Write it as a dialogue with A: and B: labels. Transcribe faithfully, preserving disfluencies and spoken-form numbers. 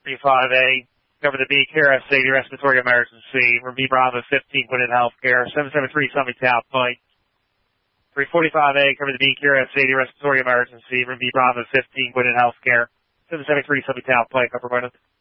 A: three five A, cover the B, Care F C, respiratory emergency. Room B Bravo fifteen, Gwinnett Healthcare. seven seven three, Summit South Point. three forty-five A, cover the B, Care F C, respiratory emergency. Room B Bravo fifteen, Gwinnett Healthcare. seven seven three, Summit South Point, Upper Gwinnett.